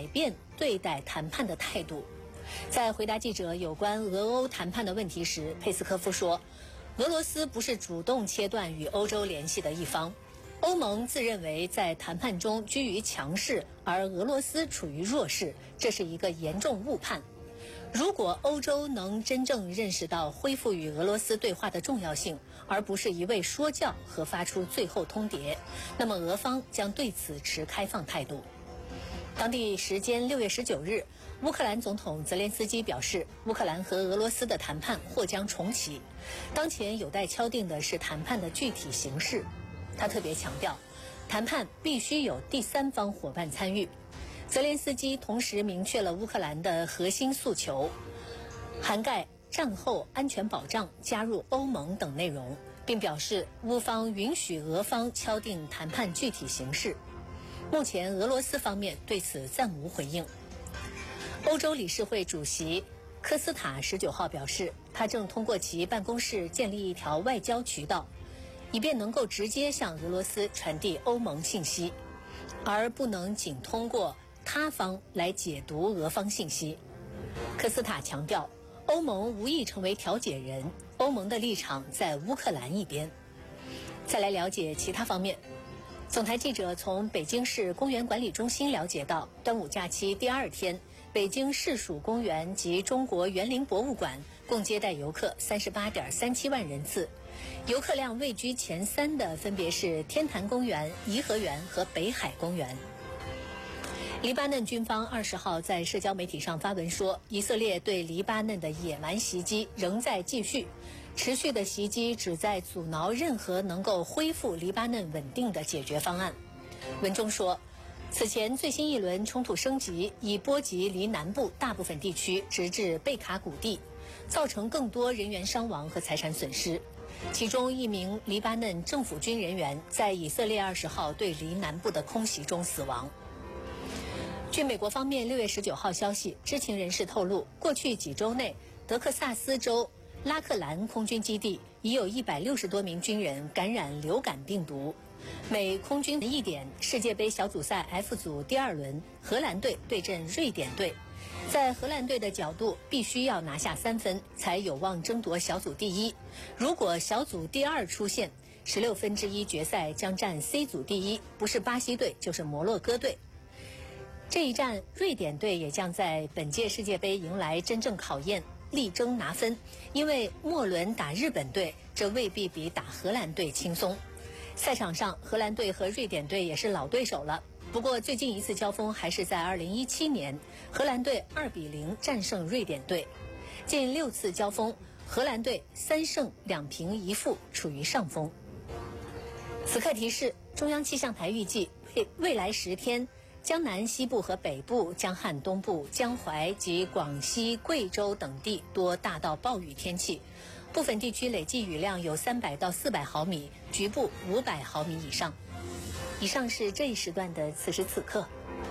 变对待谈判的态度。在回答记者有关俄欧谈判的问题时，佩斯科夫说，俄罗斯不是主动切断与欧洲联系的一方，欧盟自认为在谈判中居于强势，而俄罗斯处于弱势，这是一个严重误判。如果欧洲能真正认识到恢复与俄罗斯对话的重要性，而不是一味说教和发出最后通牒，那么俄方将对此持开放态度。当地时间6月19日，乌克兰总统泽连斯基表示，乌克兰和俄罗斯的谈判或将重启，当前有待敲定的是谈判的具体形式。他特别强调，谈判必须有第三方伙伴参与。泽连斯基同时明确了乌克兰的核心诉求，涵盖战后安全保障、加入欧盟等内容，并表示乌方允许俄方敲定谈判具体形式。目前俄罗斯方面对此暂无回应。欧洲理事会主席科斯塔19号表示，他正通过其办公室建立一条外交渠道，以便能够直接向俄罗斯传递欧盟信息，而不能仅通过他方来解读俄方信息。科斯塔强调，欧盟无意成为调解人，欧盟的立场在乌克兰一边。再来了解其他方面。总台记者从北京市公园管理中心了解到，端午假期第2天，北京市属公园及中国园林博物馆共接待游客38.37万人次，游客量位居前3的分别是天坛公园、颐和园和北海公园。黎巴嫩军方20号在社交媒体上发文说，以色列对黎巴嫩的野蛮袭击仍在继续，持续的袭击旨在阻挠任何能够恢复黎巴嫩稳定的解决方案。文中说，此前最新一轮冲突升级，已波及黎南部大部分地区，直至贝卡谷地，造成更多人员伤亡和财产损失。其中一名黎巴嫩政府军人员在以色列20号对黎南部的空袭中死亡。据美国方面6月19号消息，知情人士透露，过去几周内，德克萨斯州拉克兰空军基地已有160多名军人感染流感病毒。美空军1点，世界杯小组赛 F 组第2轮，荷兰队对阵瑞典队。在荷兰队的角度，必须要拿下3分，才有望争夺小组第1。如果小组第2出现，16分之一决赛将占 C 组第1，不是巴西队就是摩洛哥队。这一战，瑞典队也将在本届世界杯迎来真正考验，力争拿分。因为末轮打日本队，这未必比打荷兰队轻松。赛场上，荷兰队和瑞典队也是老对手了。不过最近一次交锋还是在2017年，荷兰队2-0战胜瑞典队。近6次交锋，荷兰队3胜2平1负，处于上风。此刻提示，中央气象台预计未来10天，江南西部和北部、江汉东部、江淮及广西、贵州等地多大到暴雨天气，部分地区累计雨量有300到400毫米，局部500毫米以上。以上是这一时段的此时此刻。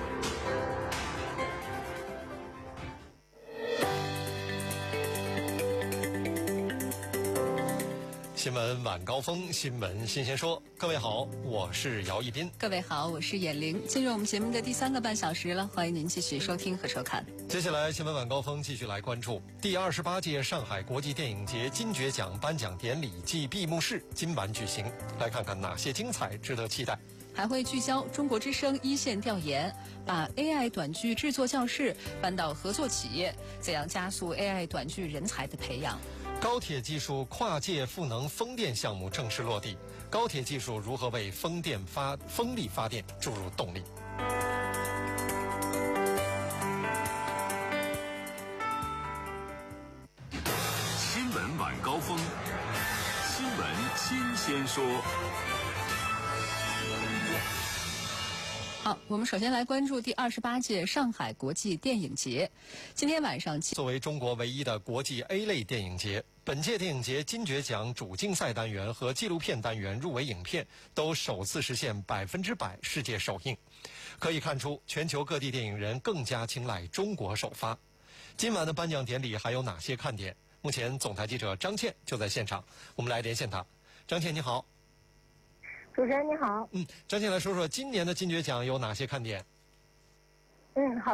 新闻晚高峰，新闻新鲜说。各位好，我是姚一斌。 各位好，我是闫玲。进入我们节目的第3个半小时了，欢迎您继续收听和收看。 接下来新闻晚高峰继续来关注第28届上海国际电影节金爵奖颁奖典礼暨闭幕式今晚举行，来看看哪些精彩值得期待。 还会聚焦中国之声一线调研，把 AI 短剧制作教室搬到合作企业，怎样加速 AI 短剧人才的培养。 高铁技术跨界赋能风电项目正式落地，高铁技术如何为风力发电注入动力？ 新闻晚高峰，新闻新鲜说。 好，我们首先来关注第28届上海国际电影节。今天晚上， 作为中国唯一的国际 A 类电影节，本届电影节金爵奖主竞赛单元和纪录片单元入围影片都首次实现100%世界首映，可以看出全球各地电影人更加青睐中国首发。今晚的颁奖典礼还有哪些看点？目前总台记者张倩就在现场，我们来连线她。张倩你好。 主持人你好。 张倩来说说今年的金爵奖有哪些看点？ 好。